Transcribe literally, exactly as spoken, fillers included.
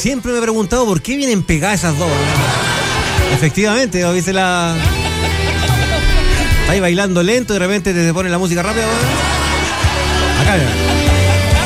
siempre me he preguntado por qué vienen pegadas esas dos. Efectivamente, ¿no? ¿Viste la...? Está ahí bailando lento y de repente te pone la música rápida. Acá, mira.